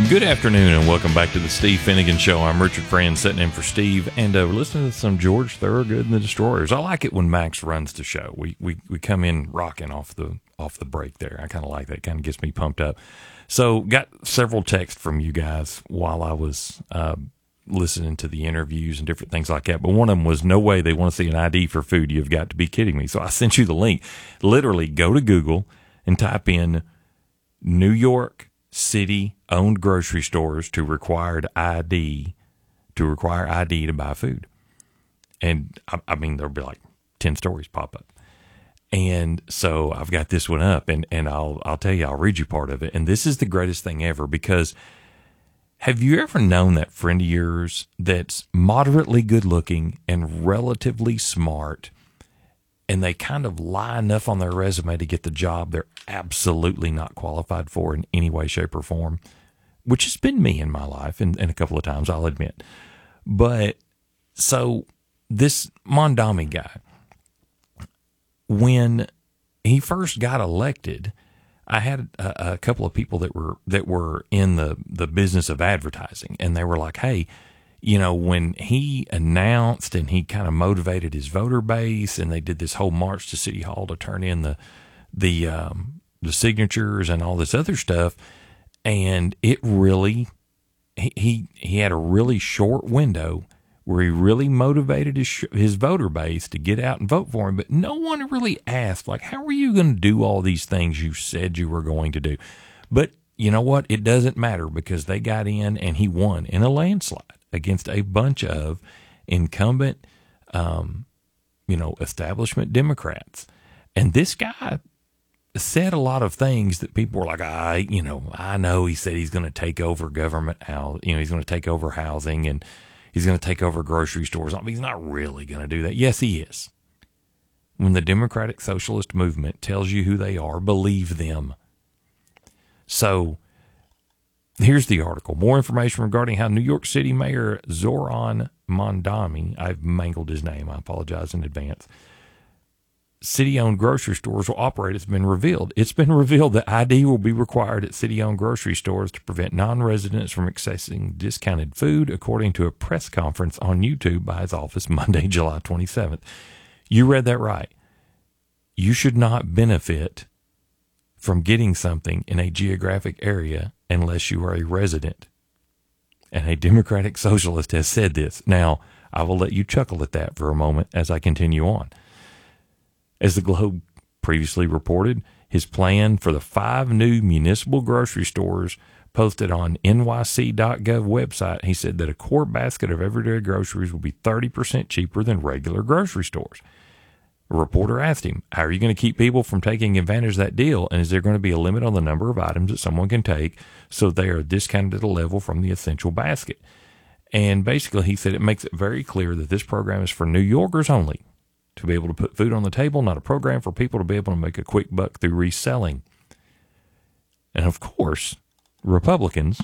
Good afternoon and welcome back to the Steve Finnegan Show. I'm Richard Friend sitting in for Steve, and we're listening to some George Thorogood and the Destroyers. I like it when Max runs the show. We come in rocking off the break there. I kind of like that. Kind of gets me pumped up. So got several texts from you guys while I was listening to the interviews and different things like that. But one of them was, no way they want to see an ID for food. You've got to be kidding me. So I sent you the link. Literally go to Google and type in New York City owned grocery stores to require ID to buy food. And I mean, there'll be like 10 stories pop up. And so I've got this one up and I'll tell you, I'll read you part of it. And this is the greatest thing ever, because have you ever known that friend of yours that's moderately good looking and relatively smart, and they kind of lie enough on their resume to get the job they're absolutely not qualified for in any way, shape, or form? Which has been me in my life, and a couple of times, I'll admit. But so this Mondami guy, when he first got elected, I had a couple of people that were in the business of advertising, and they were like, hey, you know, when he announced and he kind of motivated his voter base, and they did this whole march to City Hall to turn in the signatures and all this other stuff, and it really, he had a really short window where he really motivated his voter base to get out and vote for him. But no one really asked, like, how are you going to do all these things you said you were going to do? But you know what? It doesn't matter, because they got in and he won in a landslide against a bunch of incumbent, establishment Democrats. And this guy said a lot of things that people were like, I know he said he's going to take over government house, he's going to take over housing, and he's going to take over grocery stores. I mean, he's not really going to do that. Yes, he is. When the Democratic Socialist Movement tells you who they are, believe them. So here's the article. More information regarding how New York City Mayor Zoran Mondami, I've mangled his name, I apologize in advance, city-owned grocery stores will operate has been revealed. It's been revealed that ID will be required at city-owned grocery stores to prevent non-residents from accessing discounted food, according to a press conference on YouTube by his office Monday, July 27th. You read that right. You should not benefit from getting something in a geographic area unless you are a resident. And a Democratic Socialist has said this. Now, I will let you chuckle at that for a moment as I continue on. As the Globe previously reported, his plan for the 5 new municipal grocery stores posted on nyc.gov website, he said that a core basket of everyday groceries will be 30% cheaper than regular grocery stores. A reporter asked him, how are you going to keep people from taking advantage of that deal? And is there going to be a limit on the number of items that someone can take so they are discounted at a level from the essential basket? And basically, he said it makes it very clear that this program is for New Yorkers only, to be able to put food on the table, not a program for people to be able to make a quick buck through reselling. And of course, Republicans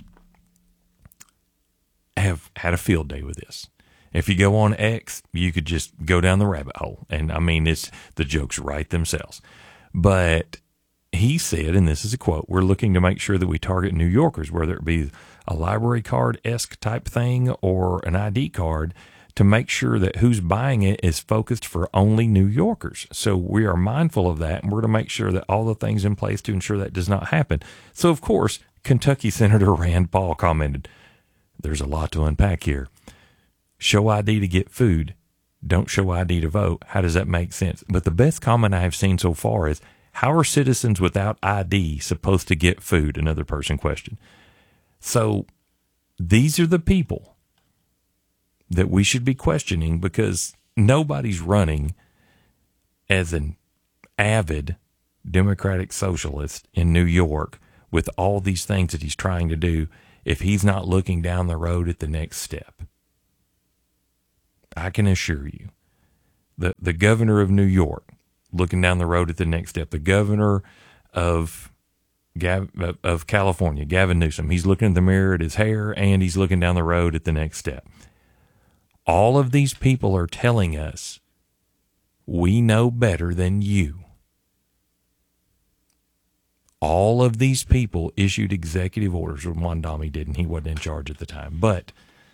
have had a field day with this. If you go on X, you could just go down the rabbit hole. And I mean, the jokes write themselves. But he said, and this is a quote, we're looking to make sure that we target New Yorkers, whether it be a library card-esque type thing or an ID card, to make sure that who's buying it is focused for only New Yorkers. So we are mindful of that, and we're going to make sure that all the things in place to ensure that does not happen. So, of course, Kentucky Senator Rand Paul commented, there's a lot to unpack here. Show ID to get food. Don't show ID to vote. How does that make sense? But the best comment I have seen so far is, how are citizens without ID supposed to get food? Another person questioned. So these are the people that we should be questioning, because nobody's running as an avid Democratic Socialist in New York with all these things that he's trying to do if he's not looking down the road at the next step. I can assure you, the governor of New York looking down the road at the next step, the governor of California, Gavin Newsom, he's looking in the mirror at his hair, and he's looking down the road at the next step. All of these people are telling us, we know better than you. All of these people issued executive orders. Well, Mondami didn't. He wasn't in charge at the time. But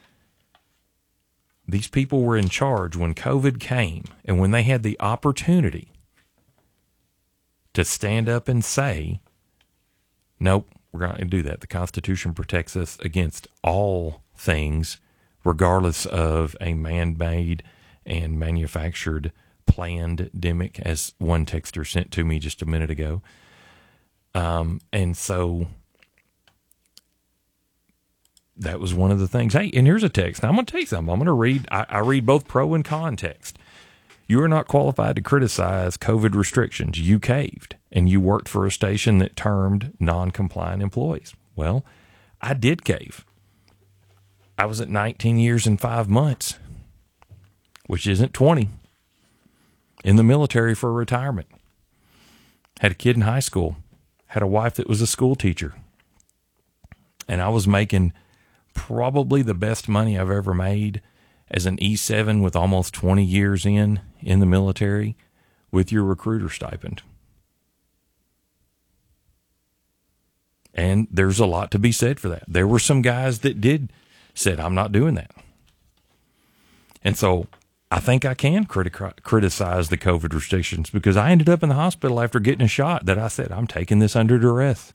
these people were in charge when COVID came, and when they had the opportunity to stand up and say, nope, we're going to do that. The Constitution protects us against all things, regardless of a man-made and manufactured pandemic, as one texter sent to me just a minute ago. And so that was one of the things. Hey, and here's a text. Now, I'm going to tell you something. I'm going to read. I read both pro and con text. You are not qualified to criticize COVID restrictions. You caved, and you worked for a station that termed non-compliant employees. Well, I did cave. I was at 19 years and 5 months, which isn't 20, in the military for retirement. Had a kid in high school. Had a wife that was a school teacher. And I was making probably the best money I've ever made as an E7 with almost 20 years in the military with your recruiter stipend. And there's a lot to be said for that. There were some guys that said, I'm not doing that. And so I think I can criticize the COVID restrictions, because I ended up in the hospital after getting a shot that I said, I'm taking this under duress.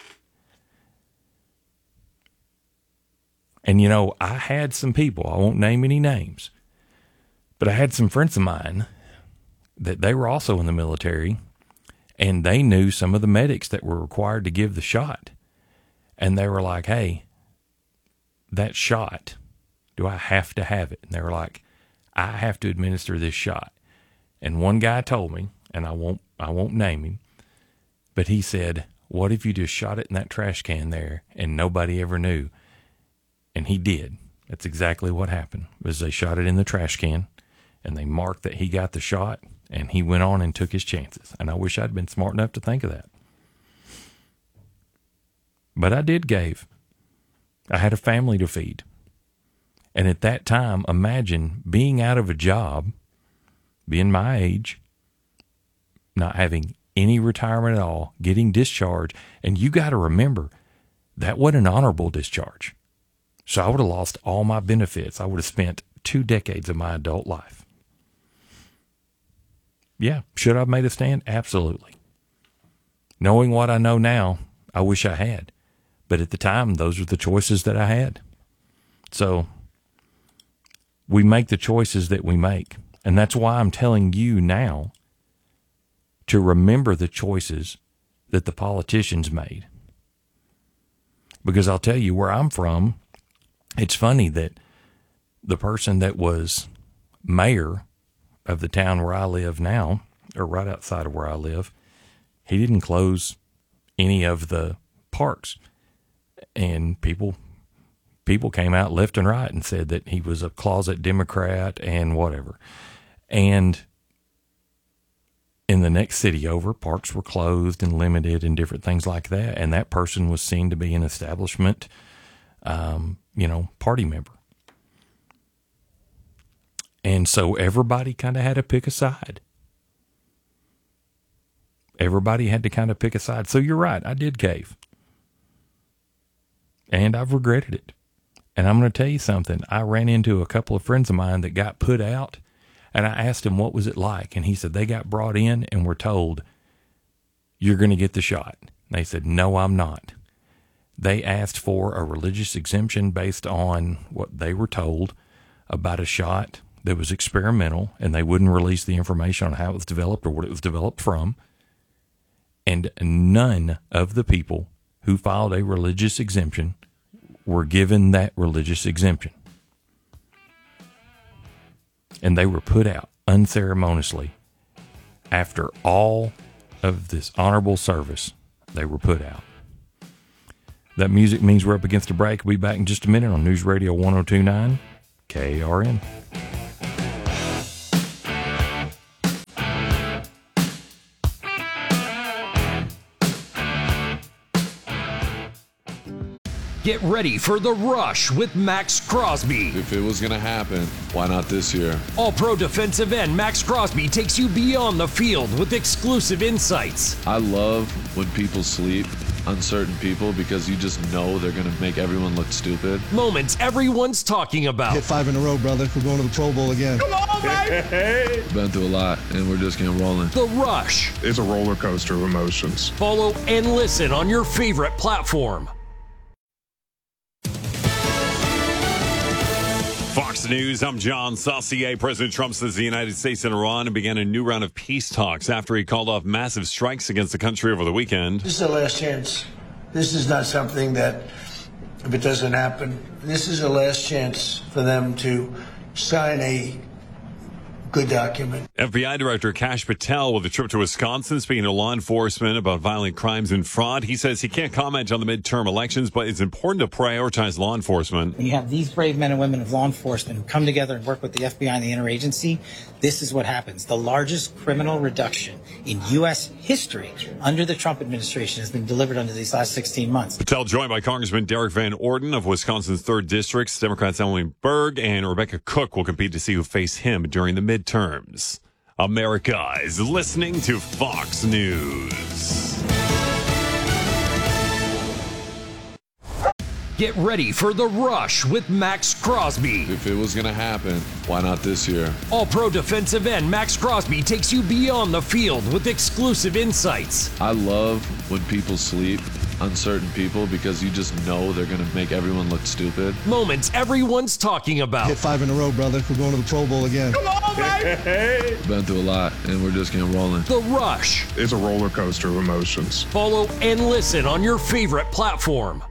And, I had some people, I won't name any names, but I had some friends of mine that they were also in the military, and they knew some of the medics that were required to give the shot. And they were like, hey, that shot, do I have to have it? And they were like, I have to administer this shot. And one guy told me, and I won't name him, but he said, what if you just shot it in that trash can there and nobody ever knew? And he did. That's exactly what happened, was they shot it in the trash can, and they marked that he got the shot, and he went on and took his chances. And I wish I'd been smart enough to think of that. But I did cave. I had a family to feed. And at that time, imagine being out of a job, being my age, not having any retirement at all, getting discharged. And you got to remember, that wasn't an honorable discharge. So I would have lost all my benefits. I would have spent 2 decades of my adult life. Yeah, should I have made a stand? Absolutely. Knowing what I know now, I wish I had. But at the time, those were the choices that I had. So we make the choices that we make. And that's why I'm telling you now to remember the choices that the politicians made. Because I'll tell you, where I'm from, it's funny that the person that was mayor of the town where I live now, or right outside of where I live, he didn't close any of the parks. And people came out left and right and said that he was a closet Democrat and whatever. And in the next city over, parks were closed and limited and different things like that. And that person was seen to be an establishment, party member. And so everybody kind of had to pick a side. Everybody had to kind of pick a side. So you're right, I did cave. And I've regretted it. And I'm going to tell you something. I ran into a couple of friends of mine that got put out, and I asked him, what was it like? And he said, they got brought in and were told, you're going to get the shot. And they said, no, I'm not. They asked for a religious exemption based on what they were told about a shot that was experimental, and they wouldn't release the information on how it was developed or what it was developed from. And none of the people who filed a religious exemption were given that religious exemption. And they were put out unceremoniously. After all of this honorable service, they were put out. That music means we're up against a break. We'll be back in just a minute on News Radio 102.9 KRN. Get ready for The Rush with Max Crosby. If it was going to happen, why not this year? All-Pro defensive end Max Crosby takes you beyond the field with exclusive insights. I love when people sleep on certain people because you just know they're going to make everyone look stupid. Moments everyone's talking about. Hit 5 in a row, brother. We're going to the Pro Bowl again. Come on, baby! Been through a lot, and we're just getting rolling. The Rush. It's a roller coaster of emotions. Follow and listen on your favorite platform. Fox News, I'm John Saucier. President Trump says the United States and Iran began a new round of peace talks after he called off massive strikes against the country over the weekend. This is the last chance. This is not something that, if it doesn't happen, this is the last chance for them to sign a good document. FBI Director Kash Patel with a trip to Wisconsin speaking to law enforcement about violent crimes and fraud. He says he can't comment on the midterm elections, but it's important to prioritize law enforcement. When you have these brave men and women of law enforcement who come together and work with the FBI and the interagency, this is what happens. The largest criminal reduction in U.S. history under the Trump administration has been delivered under these last 16 months. Patel joined by Congressman Derek Van Orden of Wisconsin's 3rd District. Democrats Emily Berg and Rebecca Cook will compete to see who face him during the midterms. America is listening to Fox News. Get ready for The Rush with Max Crosby. If it was going to happen, why not this year? All-pro defensive end Max Crosby takes you beyond the field with exclusive insights. I love when people sleep on certain people because you just know they're going to make everyone look stupid. Moments everyone's talking about. Hit 5 in a row, brother. We're going to the Pro Bowl again. Come on, baby! Been through a lot, and we're just getting rolling. The Rush. It's a roller coaster of emotions. Follow and listen on your favorite platform.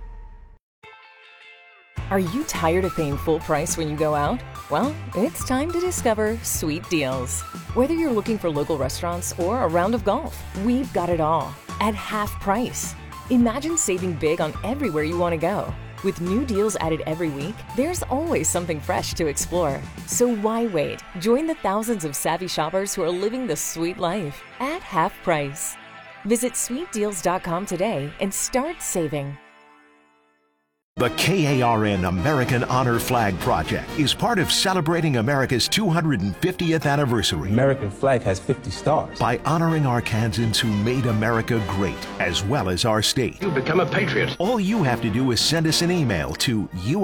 Are you tired of paying full price when you go out? Well, it's time to discover Sweet Deals. Whether you're looking for local restaurants or a round of golf, we've got it all at half price. Imagine saving big on everywhere you want to go. With new deals added every week, there's always something fresh to explore. So why wait? Join the thousands of savvy shoppers who are living the sweet life at half price. Visit sweetdeals.com today and start saving. The KARN American Honor Flag Project is part of celebrating America's 250th anniversary. American flag has 50 stars. By honoring Arkansans who made America great, as well as our state. You become a patriot. All you have to do is send us an email to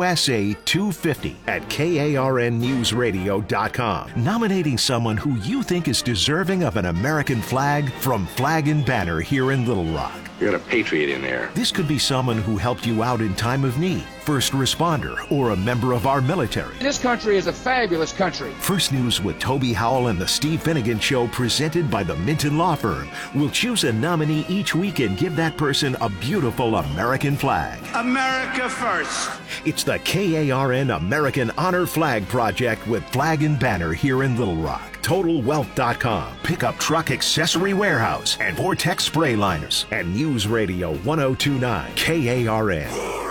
USA250@KARNnewsradio.com, nominating someone who you think is deserving of an American flag from Flag and Banner here in Little Rock. You got a patriot in there. This could be someone who helped you out in time of need, first responder, or a member of our military. This country is a fabulous country. First News with Toby Howell and the Steve Finnegan Show, presented by the Minton Law Firm, will choose a nominee each week and give that person a beautiful American flag. America first. It's the KARN American Honor Flag Project with Flag and Banner here in Little Rock. TotalWealth.com, Pickup Truck Accessory Warehouse, and Vortex Spray Liners, and News Radio 1029 KARN.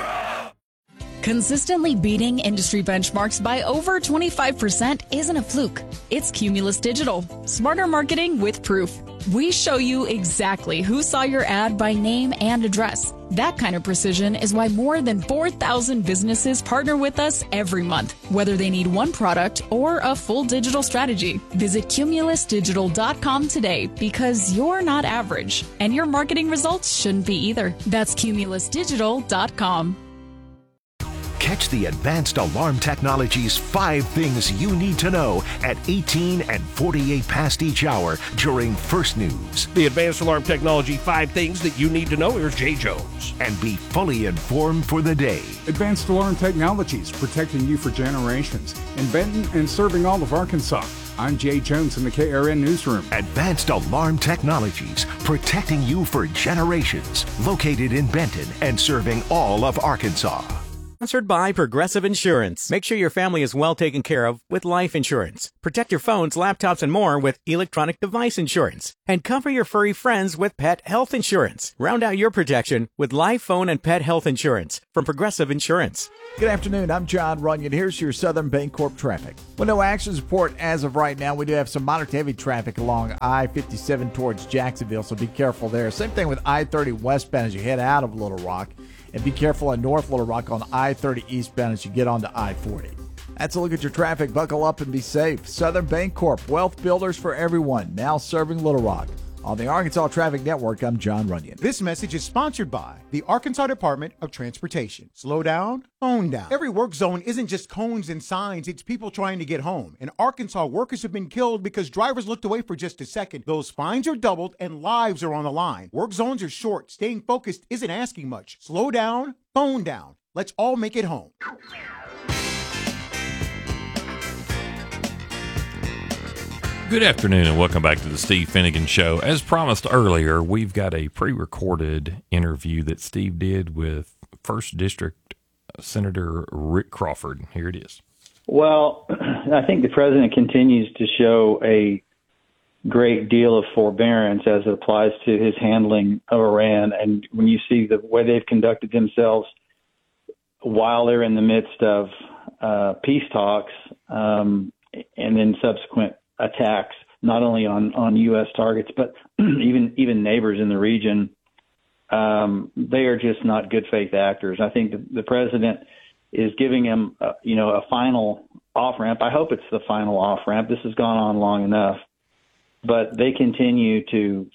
Consistently beating industry benchmarks by over 25% isn't a fluke. It's Cumulus Digital. Smarter marketing with proof. We show you exactly who saw your ad by name and address. That kind of precision is why more than 4,000 businesses partner with us every month, whether they need one product or a full digital strategy. Visit cumulusdigital.com today, because you're not average, and your marketing results shouldn't be either. That's cumulusdigital.com. Catch the Advanced Alarm Technology's 5 Things You Need to Know at 18 and 48 past each hour during First News. The Advanced Alarm Technology 5 Things That You Need to Know. Here's Jay Jones. And be fully informed for the day. Advanced Alarm Technologies, protecting you for generations. In Benton and serving all of Arkansas. I'm Jay Jones in the KRN Newsroom. Advanced Alarm Technologies, protecting you for generations. Located in Benton and serving all of Arkansas. Sponsored by Progressive Insurance. Make sure your family is well taken care of with life insurance. Protect your phones, laptops, and more with electronic device insurance. And cover your furry friends with pet health insurance. Round out your protection with life, phone, and pet health insurance from Progressive Insurance. Good afternoon. I'm John Runyon. Here's your Southern Bancorp traffic. Well, no accidents report as of right now. We do have some moderate to heavy traffic along I-57 towards Jacksonville, so be careful there. Same thing with I-30 westbound as you head out of Little Rock. And be careful in North Little Rock on I-30 eastbound as you get onto I-40. That's a look at your traffic. Buckle up and be safe. Southern Bancorp, wealth builders for everyone, now serving Little Rock. On the Arkansas Traffic Network, I'm John Runyon. This message is sponsored by the Arkansas Department of Transportation. Slow down, phone down. Every work zone isn't just cones and signs, it's people trying to get home. In Arkansas, workers have been killed because drivers looked away for just a second. Those fines are doubled and lives are on the line. Work zones are short. Staying focused isn't asking much. Slow down, phone down. Let's all make it home. Good afternoon and welcome back to the Steve Finnegan Show. As promised earlier, we've got a pre-recorded interview that Steve did with 1st District Senator Rick Crawford. Here it is. Well, I think the president continues to show a great deal of forbearance as it applies to his handling of Iran. And when you see the way they've conducted themselves while they're in the midst of peace talks and then subsequent attacks, not only on U.S. targets, but even neighbors in the region, they are just not good faith actors. I think the president is giving him, a final off ramp. I hope it's the final off ramp. This has gone on long enough, but they continue to.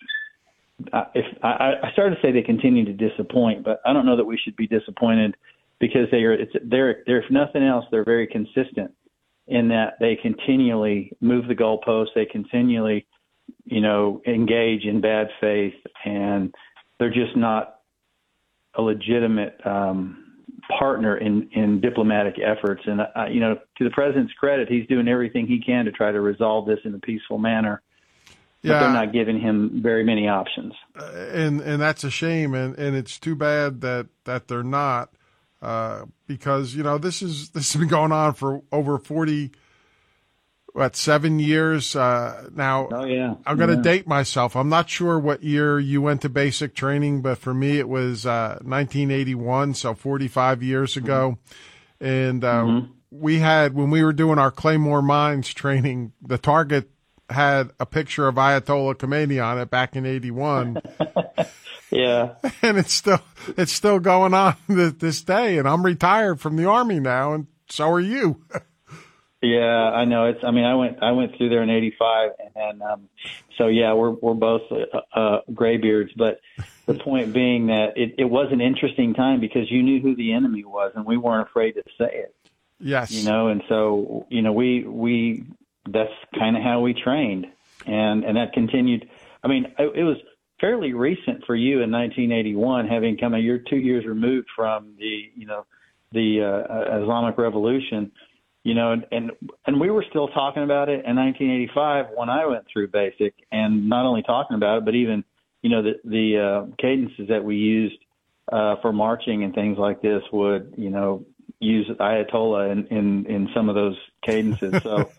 I started to say they continue to disappoint, but I don't know that we should be disappointed because they're if nothing else, they're very consistent in that they continually move the goalposts, they continually, engage in bad faith, and they're just not a legitimate partner in diplomatic efforts. And, to the president's credit, he's doing everything he can to try to resolve this in a peaceful manner. But they're not giving him very many options. And that's a shame, and it's too bad that they're not. Because this has been going on for over 7 years now. Oh yeah, I'm going to date myself. I'm not sure what year you went to basic training, but for me it was 1981, so 45 years ago. And we had, when we were doing our Claymore Mines training, the target had a picture of Ayatollah Khomeini on it back in 81. Yeah. And it's still going on this day, and I'm retired from the Army now, and so are you. Yeah, I know. I went through there in 85, and so yeah, we're both graybeards, but the point being that it was an interesting time because you knew who the enemy was, and we weren't afraid to say it. Yes. And so, we that's kind of how we trained, and that continued. I mean, it was fairly recent for you in 1981, having come 2 years removed from the Islamic Revolution, and we were still talking about it in 1985 when I went through basic, and not only talking about it, but even, the cadences that we used for marching and things like this would, use Ayatollah in some of those cadences. So,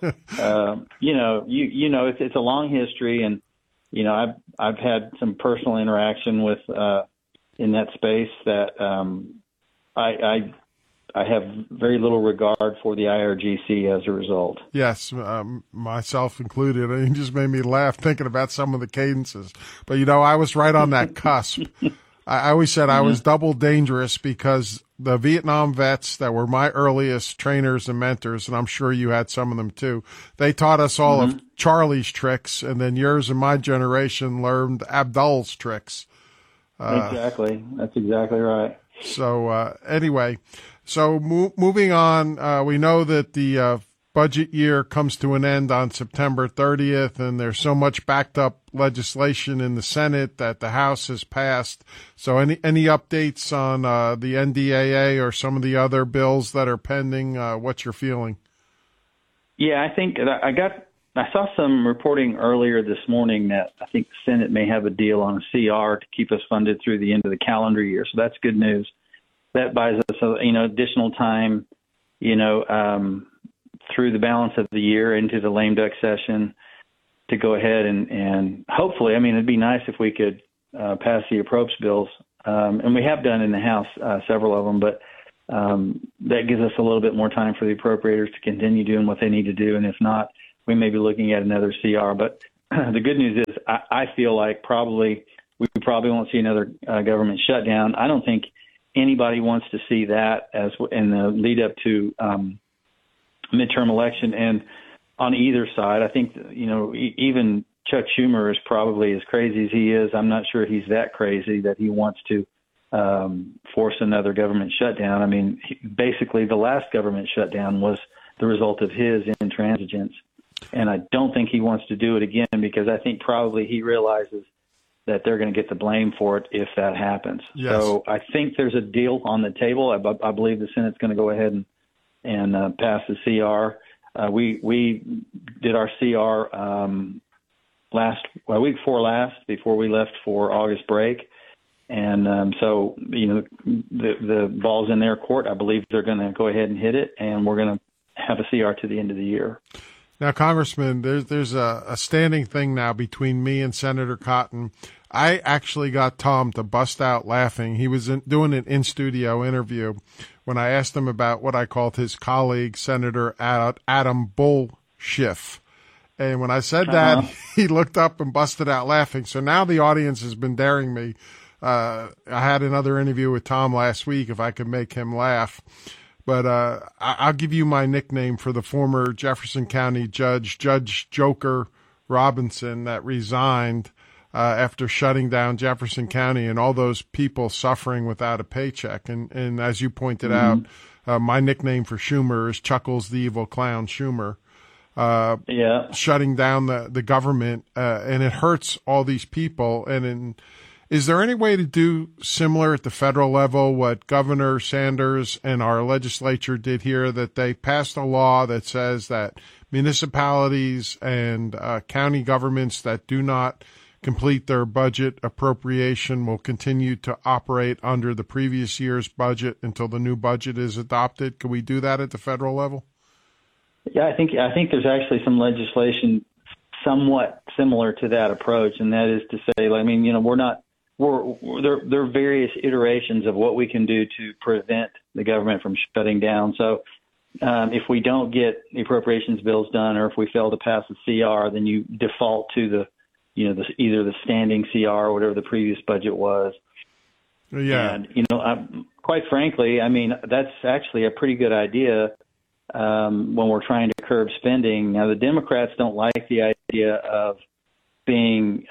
it's a long history, and I've had some personal interaction with in that space that I have very little regard for the IRGC as a result. Yes, myself included. It just made me laugh thinking about some of the cadences. But I was right on that cusp. I always said I was double dangerous because the Vietnam vets that were my earliest trainers and mentors, and I'm sure you had some of them too, they taught us all of Charlie's tricks, and then yours and my generation learned Abdul's tricks. Exactly. That's exactly right. So anyway, moving on, we know that the budget year comes to an end on September 30th, and there's so much backed up legislation in the Senate that the House has passed. So any updates on the NDAA or some of the other bills that are pending? What's your feeling? Yeah, I think I saw some reporting earlier this morning that I think the Senate may have a deal on a CR to keep us funded through the end of the calendar year. So that's good news. That buys us, additional time, through the balance of the year into the lame duck session to go ahead and hopefully, it'd be nice if we could pass the approach bills. And we have done in the House, several of them, but that gives us a little bit more time for the appropriators to continue doing what they need to do. And if not, we may be looking at another CR. But the good news is I feel like we probably won't see another government shutdown. I don't think anybody wants to see that as in the lead up to midterm election. And on either side, I think, even Chuck Schumer is probably as crazy as he is. I'm not sure he's that crazy that he wants to force another government shutdown. I mean, basically the last government shutdown was the result of his intransigence. And I don't think he wants to do it again because I think probably he realizes that they're going to get the blame for it if that happens. Yes. So I think there's a deal on the table. I believe the Senate's going to go ahead and pass the CR. We did our CR week before last, before we left for August break. And so, the ball's in their court. I believe they're going to go ahead and hit it, and we're going to have a CR to the end of the year. Now, Congressman, there's a standing thing now between me and Senator Cotton. I actually got Tom to bust out laughing. He was doing an in-studio interview when I asked him about what I called his colleague, Senator Adam Bullshiff. And when I said that, he looked up and busted out laughing. So now the audience has been daring me. I had another interview with Tom last week if I could make him laugh. But I'll give you my nickname for the former Jefferson County Judge Joker Robinson that resigned after shutting down Jefferson County and all those people suffering without a paycheck. And as you pointed out, my nickname for Schumer is Chuckles the Evil Clown Schumer. Shutting down the government, and it hurts all these people. Is there any way to do similar at the federal level what Governor Sanders and our legislature did here, that they passed a law that says that municipalities and county governments that do not complete their budget appropriation will continue to operate under the previous year's budget until the new budget is adopted? Can we do that at the federal level? Yeah, I think there's actually some legislation somewhat similar to that approach, and that is to say, I mean, there are various iterations of what we can do to prevent the government from shutting down. So if we don't get the appropriations bills done, or if we fail to pass the CR, then you default to either the standing CR or whatever the previous budget was. Yeah. And, quite frankly, I mean, that's actually a pretty good idea when we're trying to curb spending. Now, the Democrats don't like the idea of being,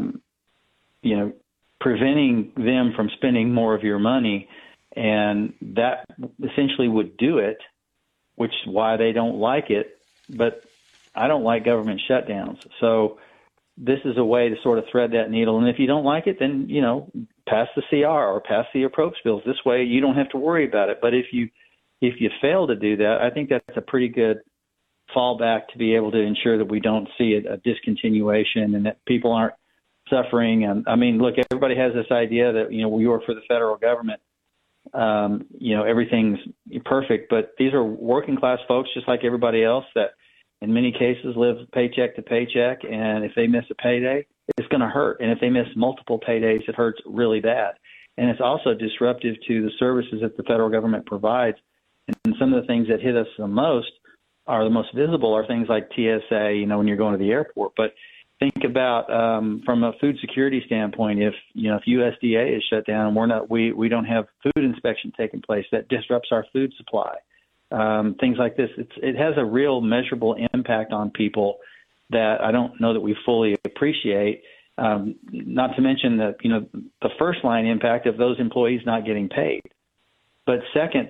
preventing them from spending more of your money, and that essentially would do it, which is why they don't like it. But I don't like government shutdowns. So this is a way to sort of thread that needle. And if you don't like it, then, pass the CR or pass the approach bills. This way you don't have to worry about it. But if you fail to do that, I think that's a pretty good fallback to be able to ensure that we don't see a discontinuation and that people aren't suffering. And I mean, look, everybody has this idea that, we work for the federal government. Everything's perfect, but these are working class folks just like everybody else that in many cases live paycheck to paycheck. And if they miss a payday, it's going to hurt. And if they miss multiple paydays, it hurts really bad. And it's also disruptive to the services that the federal government provides. And some of the things that hit us the most visible are things like TSA, when you're going to the airport. But think about from a food security standpoint, if USDA is shut down and we don't have food inspection taking place, that disrupts our food supply. Things like this, it has a real measurable impact on people that I don't know that we fully appreciate. Not to mention that the first line impact of those employees not getting paid. But second,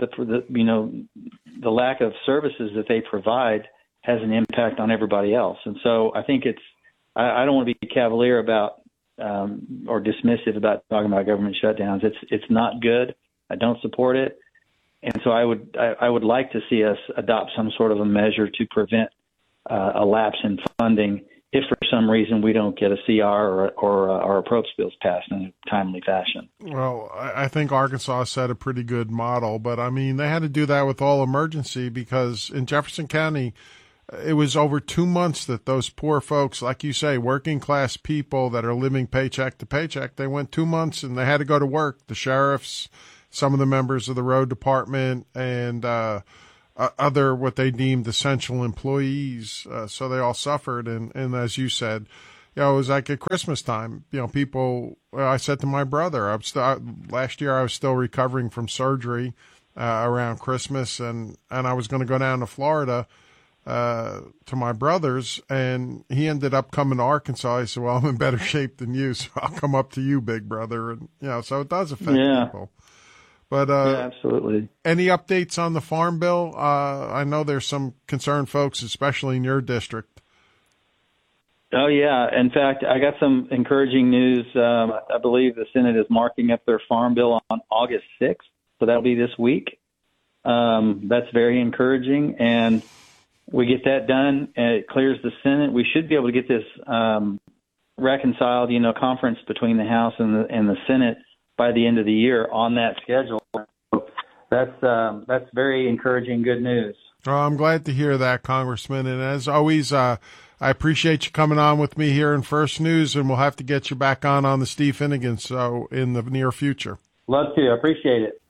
the lack of services that they provide has an impact on everybody else. And so I think I don't want to be cavalier about or dismissive about talking about government shutdowns. It's not good. I don't support it. And so I would like to see us adopt some sort of a measure to prevent a lapse in funding if for some reason we don't get a CR or our approach bills passed in a timely fashion. Well, I think Arkansas set a pretty good model, but I mean, they had to do that with all emergency because in Jefferson County, it was over 2 months that those poor folks, like you say, working class people that are living paycheck to paycheck, they went 2 months and they had to go to work. The sheriffs, some of the members of the road department, and other what they deemed essential employees. So they all suffered. And as you said, it was like at Christmas time, people, I said to my brother, last year I was still recovering from surgery around Christmas and I was going to go down to Florida to my brothers, and he ended up coming to Arkansas. He said, well, I'm in better shape than you, so I'll come up to you, big brother. And, so it does affect people. But absolutely. Any updates on the Farm Bill? I know there's some concerned folks, especially in your district. Oh, yeah. In fact, I got some encouraging news. I believe the Senate is marking up their Farm Bill on August 6th, so that'll be this week. That's very encouraging, and we get that done, and it clears the Senate. We should be able to get this reconciled, conference between the House and the Senate by the end of the year on that schedule. That's very encouraging, good news. Oh, I'm glad to hear that, Congressman. And as always, I appreciate you coming on with me here in First News, and we'll have to get you back on the Steve Finnegan show in the near future. Love to. I appreciate it.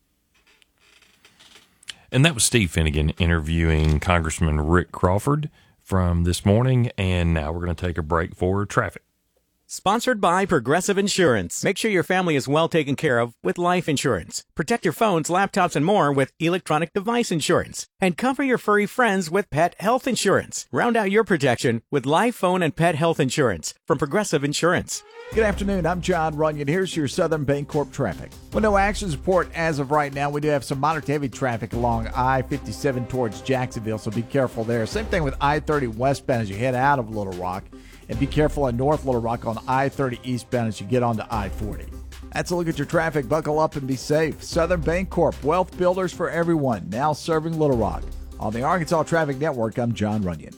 And that was Steve Finnegan interviewing Congressman Rick Crawford from this morning. And now we're going to take a break for traffic. Sponsored by Progressive Insurance. Make sure your family is well taken care of with life insurance. Protect your phones, laptops, and more with electronic device insurance. And cover your furry friends with pet health insurance. Round out your protection with life, phone, and pet health insurance from Progressive Insurance. Good afternoon. I'm John Runyon. Here's your Southern Bancorp traffic. Well, no accidents report as of right now. We do have some moderate to heavy traffic along I-57 towards Jacksonville, so be careful there. Same thing with I-30 westbound as you head out of Little Rock. And be careful on North Little Rock on I-30 eastbound as you get onto I-40. That's a look at your traffic. Buckle up and be safe. Southern Bancorp, wealth builders for everyone, now serving Little Rock. On the Arkansas Traffic Network, I'm John Runyon.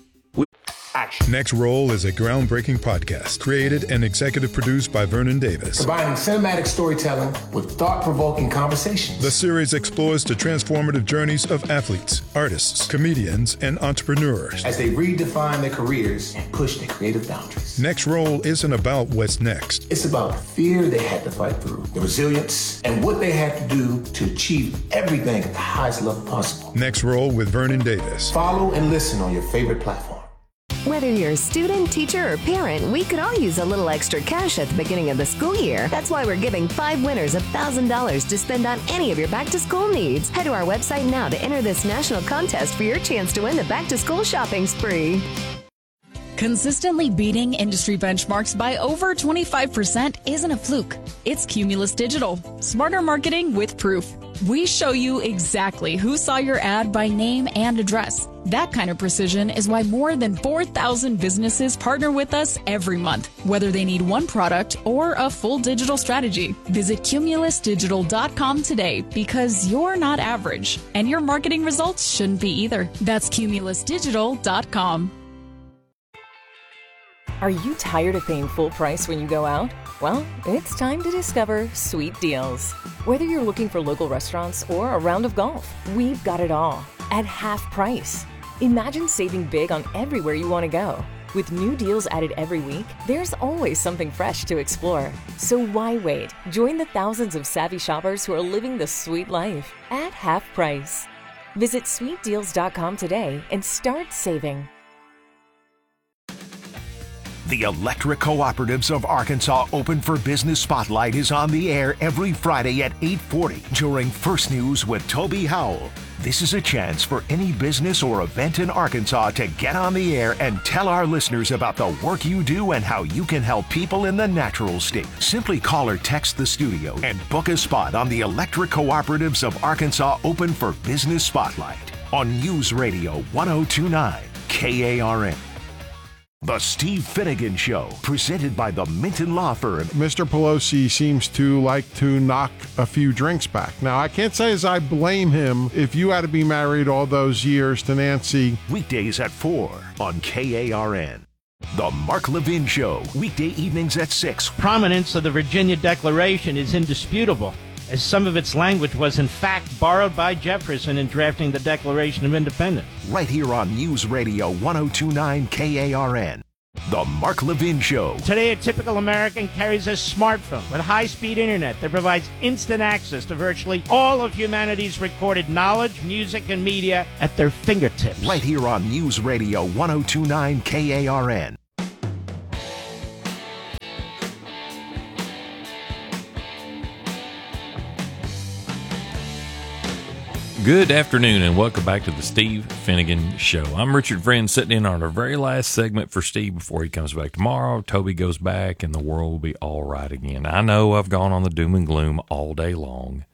Next Roll is a groundbreaking podcast created and executive produced by Vernon Davis. Combining cinematic storytelling with thought-provoking conversations. The series explores the transformative journeys of athletes, artists, comedians, and entrepreneurs as they redefine their careers and push their creative boundaries. Next Roll isn't about what's next. It's about the fear they had to fight through, the resilience, and what they had to do to achieve everything at the highest level possible. Next Roll with Vernon Davis. Follow and listen on your favorite platform. Whether you're a student, teacher, or parent, we could all use a little extra cash at the beginning of the school year. That's why we're giving 5 winners $1,000 to spend on any of your back-to-school needs. Head to our website now to enter this national contest for your chance to win the back-to-school shopping spree. Consistently beating industry benchmarks by over 25% isn't a fluke. It's Cumulus Digital. Smarter marketing with proof. We show you exactly who saw your ad by name and address. That kind of precision is why more than 4,000 businesses partner with us every month, whether they need one product or a full digital strategy. Visit cumulusdigital.com today because you're not average, and your marketing results shouldn't be either. That's cumulusdigital.com. Are you tired of paying full price when you go out? Well, it's time to discover Sweet Deals. Whether you're looking for local restaurants or a round of golf, we've got it all at half price. Imagine saving big on everywhere you want to go. With new deals added every week, there's always something fresh to explore. So why wait? Join the thousands of savvy shoppers who are living the sweet life at half price. Visit sweetdeals.com today and start saving. The Electric Cooperatives of Arkansas Open for Business Spotlight is on the air every Friday at 8:40 during First News with Toby Howell. This is a chance for any business or event in Arkansas to get on the air and tell our listeners about the work you do and how you can help people in the natural state. Simply call or text the studio and book a spot on the Electric Cooperatives of Arkansas Open for Business Spotlight on News Radio 1029 KARN. The Steve Finnegan Show, presented by the Minton Law Firm. Mr. Pelosi seems to like to knock a few drinks back. Now, I can't say as I blame him if you had to be married all those years to Nancy. Weekdays at 4 on KARN. The Mark Levin Show, weekday evenings at 6. Prominence of the Virginia Declaration is indisputable, as some of its language was in fact borrowed by Jefferson in drafting the Declaration of Independence. Right here on News Radio 1029 KARN. The Mark Levin Show. Today, a typical American carries a smartphone with high-speed internet that provides instant access to virtually all of humanity's recorded knowledge, music, and media at their fingertips. Right here on News Radio 1029 KARN. Good afternoon and welcome back to the Steve Finnegan Show. I'm Richard Friend, sitting in on our very last segment for Steve before he comes back tomorrow. Toby goes back and the world will be all right again. I know I've gone on the doom and gloom all day long,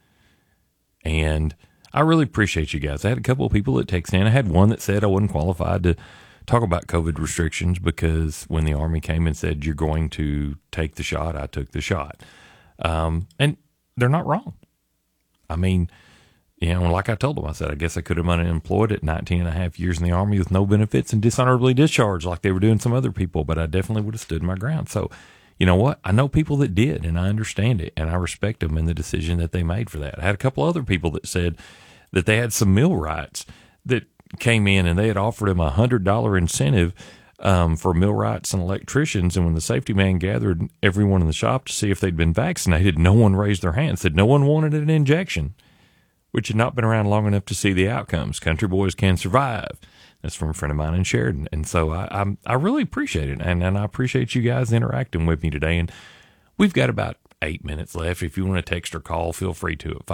and I really appreciate you guys. I had a couple of people that texted in. I had one that said I wasn't qualified to talk about COVID restrictions because when the Army came and said you're going to take the shot, I took the shot. And they're not wrong. I mean, you know, like I told them, I said, I guess I could have been unemployed at 19 and a half years in the Army with no benefits and dishonorably discharged like they were doing some other people, but I definitely would have stood my ground. So, you know what? I know people that did, and I understand it, and I respect them in the decision that they made for that. I had a couple other people that said that they had some millwrights that came in and they had offered them $100 incentive for millwrights and electricians. And when the safety man gathered everyone in the shop to see if they'd been vaccinated, no one raised their hand, said no one wanted an injection, which had not been around long enough to see the outcomes. Country boys can survive. That's from a friend of mine in Sheridan. And so I really appreciate it. And I appreciate you guys interacting with me today. And we've got about 8 minutes left. If you want to text or call, feel free to at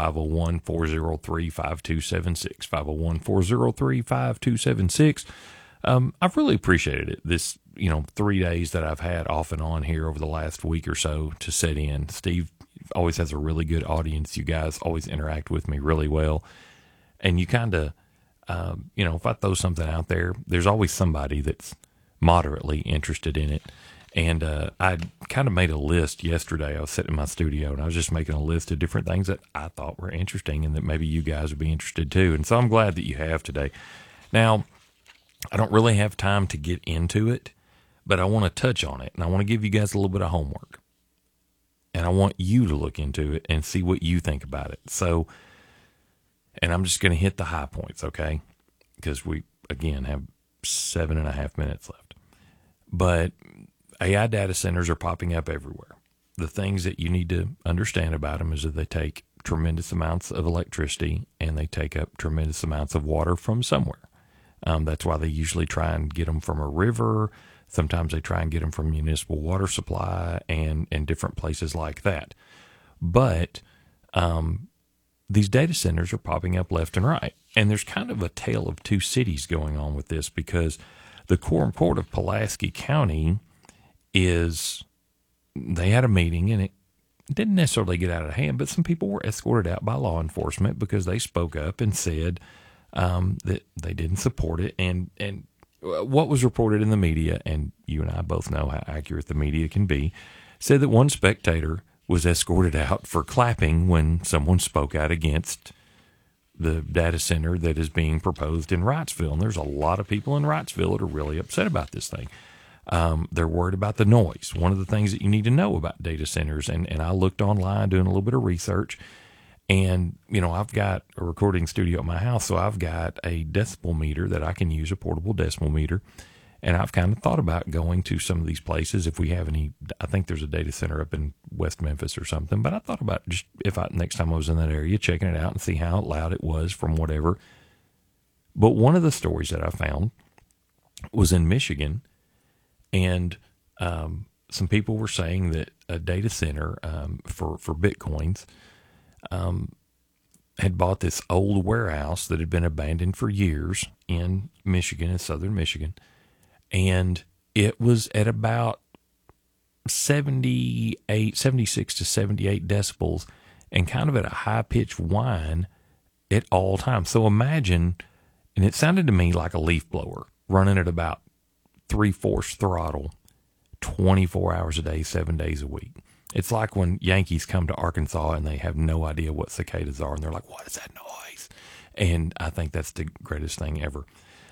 501-403-5276, 501-403-5276. I've really appreciated it. This, 3 days that I've had off and on here over the last week or so to set in. Steve always has a really good audience. You guys always interact with me really well. And you kind of, if I throw something out there, there's always somebody that's moderately interested in it. And I kind of made a list yesterday. I was sitting in my studio and I was just making a list of different things that I thought were interesting and that maybe you guys would be interested too. And so I'm glad that you have today. Now, I don't really have time to get into it, but I want to touch on it. And I want to give you guys a little bit of homework. And I want you to look into it and see what you think about it. So, and I'm just going to hit the high points, okay? Because we, again, have 7.5 minutes left. But AI data centers are popping up everywhere. The things that you need to understand about them is that they take tremendous amounts of electricity and they take up tremendous amounts of water from somewhere. That's why they usually try and get them from a river. Sometimes they try and get them from municipal water supply and different places like that. But these data centers are popping up left and right. And there's kind of a tale of two cities going on with this because the Quorum Court of Pulaski County they had a meeting and it didn't necessarily get out of hand, but some people were escorted out by law enforcement because they spoke up and said that they didn't support it. And what was reported in the media, and you and I both know how accurate the media can be, said that one spectator was escorted out for clapping when someone spoke out against the data center that is being proposed in Wrightsville. And there's a lot of people in Wrightsville that are really upset about this thing. They're worried about the noise. One of the things that you need to know about data centers, and I looked online doing a little bit of research, and, I've got a recording studio at my house, so I've got a decibel meter that I can use, a portable decibel meter, and I've kind of thought about going to some of these places if we have any. I think there's a data center up in West Memphis or something, but I thought about just next time I was in that area, checking it out and see how loud it was from whatever. But one of the stories that I found was in Michigan, and some people were saying that a data center for Bitcoins had bought this old warehouse that had been abandoned for years in Michigan, in southern Michigan, and it was at about 76 to 78 decibels and kind of at a high-pitched whine at all times. So imagine, and it sounded to me like a leaf blower running at about 3/4 throttle, 24 hours a day, 7 days a week. It's like when Yankees come to Arkansas and they have no idea what cicadas are, and they're like, what is that noise? And I think that's the greatest thing ever.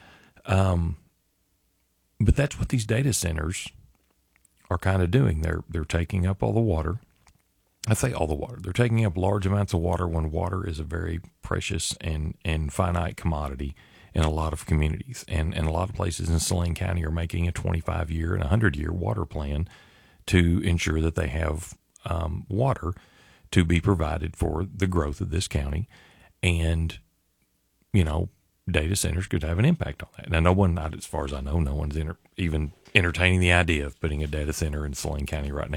But that's what these data centers are kind of doing. They're taking up all the water. I say all the water. They're taking up large amounts of water when water is a very precious and finite commodity in a lot of communities. And a lot of places in Saline County are making a 25-year and 100-year water plan to ensure that they have water to be provided for the growth of this county. And, data centers could have an impact on that. Now, no one, as far as I know, no one's even entertaining the idea of putting a data center in Saline County right now.